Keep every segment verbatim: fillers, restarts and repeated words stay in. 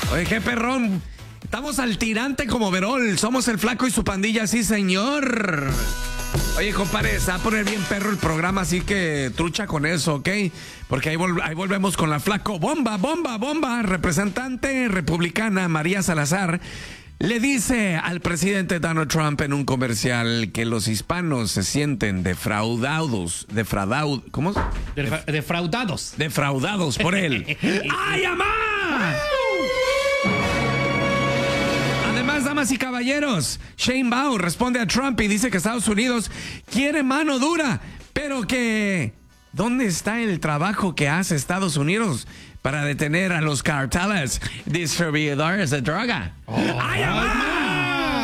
Oye, qué perrón. Estamos al tirante como Verol. Somos el Flaco y su pandilla, sí, señor. Oye, compadre, se va a poner bien perro el programa, así que trucha con eso, ¿ok? Porque ahí, vol- ahí volvemos con la Flaco Bomba, bomba, bomba. Representante republicana María Salazar le dice al presidente Donald Trump en un comercial que los hispanos se sienten defraudados, defraudados, ¿cómo? Defra- defraudados. Defraudados por él. ¡Ay, amá! Además, damas y caballeros, Shane Bao responde a Trump y dice que Estados Unidos quiere mano dura, pero que ¿dónde está el trabajo que hace Estados Unidos para detener a los carteles distribuidores de droga? Oh. ¡Ay, amá!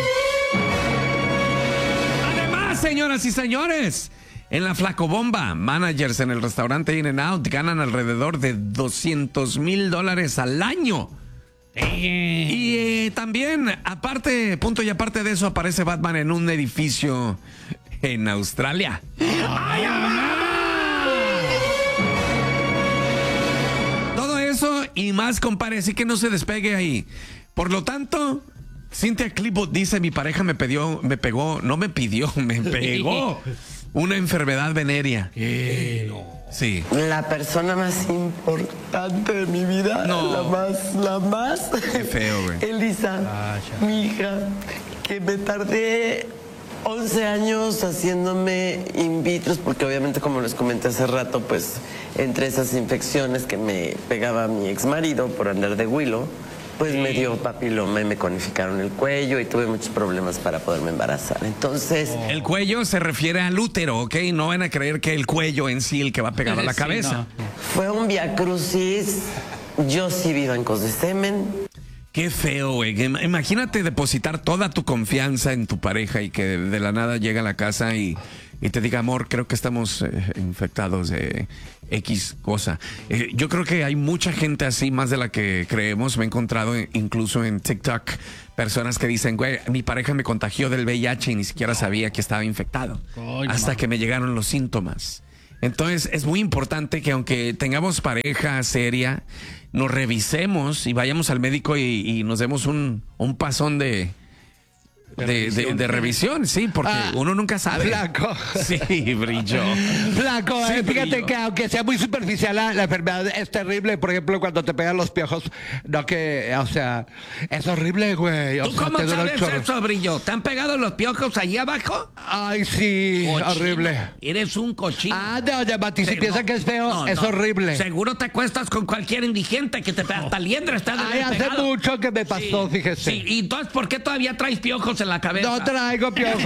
Además, señoras y señores, en la Flacobomba, managers en el restaurante In-N-Out ganan alrededor de doscientos mil dólares al año. Y eh, también, aparte, punto y aparte de eso, aparece Batman en un edificio en Australia. ¡Ay, todo eso y más, compadre, así que no se despegue ahí. Por lo tanto, Cynthia Clipwood dice: mi pareja me pidió, me pegó, no me pidió, me pegó una enfermedad venérea. Eh, no. Sí. La persona más importante de mi vida. No. La más, la más. Qué feo, güey. Elisa, Ah, ya. mi hija, que me tardé once años haciéndome in vitro, porque obviamente, como les comenté hace rato, pues entre esas infecciones que me pegaba mi ex marido por andar de huilo, pues me dio papiloma y me conificaron el cuello y tuve muchos problemas para poderme embarazar. Entonces... El cuello se refiere al útero, ¿ok? No van a creer que el cuello en sí el que va pegado a la Sí, cabeza. no. Fue un viacrucis. Yo sí vi bancos de semen. Qué feo, güey. Im- Imagínate depositar toda tu confianza en tu pareja y que de la nada llega a la casa y, y te diga: amor, creo que estamos eh, infectados de X cosa. Eh, yo creo que hay mucha gente así, más de la que creemos. Me he encontrado eh, incluso en TikTok personas que dicen: güey, mi pareja me contagió del V I H y ni siquiera sabía que estaba infectado. Ay, hasta mamá. que me llegaron los síntomas. Entonces es muy importante que aunque tengamos pareja seria, nos revisemos y vayamos al médico y, y nos demos un, un pasón de, de, de, revisión. de revisión, sí, porque Ah, uno nunca sabe. Flaco. Sí, brillo. Flaco, Sí, eh, fíjate brillo. que aunque sea muy superficial la, la enfermedad es terrible. Por ejemplo, cuando te pegan los piojos, no que, o sea, es horrible, güey. O ¿Tú sea, cómo te duele el sabes chorro. eso, brillo? ¿Te han pegado los piojos allí abajo? Ay, sí, Cochino. horrible. Eres un cochino. Ah, no, ya, Mati, si Sí, piensan no, que es feo, no, es no. horrible. Seguro te acuestas con cualquier indigente que te pega. Hasta liendra está de Ay, haber hace pegado. mucho que me pasó, Sí, fíjese. Sí, y entonces, ¿por qué todavía traes piojos en la cabeza? No traigo piojos.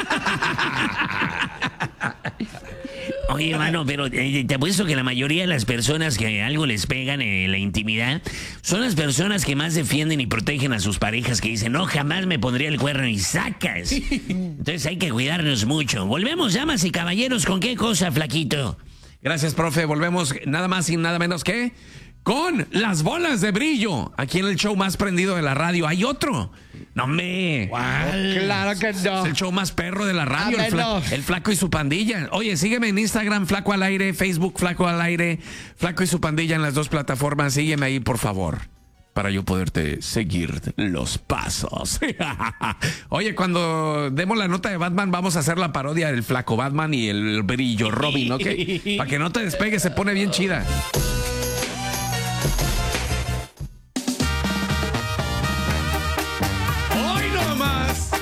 Oye, hermano, pero eh, te apuesto que la mayoría de las personas que algo les pegan en la intimidad son las personas que más defienden y protegen a sus parejas, que dicen: no, jamás me pondría el cuerno, y sacas. Entonces hay que cuidarnos mucho. Volvemos, damas y caballeros, ¿con qué cosa, Flaquito? Gracias, profe. Volvemos nada más y nada menos que con las bolas de brillo. Aquí en el show más prendido de la radio. Hay otro. No me. Claro que no. Es el show más perro de la radio. A El, fla- menos. el Flaco y su pandilla. Oye, sígueme en Instagram, Flaco al aire, Facebook, Flaco al aire, Flaco y su pandilla en las dos plataformas. Sígueme ahí, por favor, para yo poderte seguir los pasos. Oye, cuando demos la nota de Batman, vamos a hacer la parodia del Flaco Batman y el Brillo Robin, ¿ok? Para que no te despegues, se pone bien chida. ¡Hoy no más!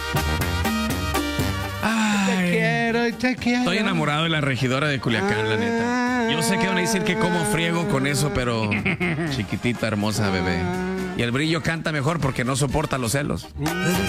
Te quiero y te quiero. Estoy enamorado de la regidora de Culiacán, la neta. Yo sé que van a decir que cómo friego con eso, pero chiquitita, hermosa bebé. Y el Brillo canta mejor porque no soporta los celos.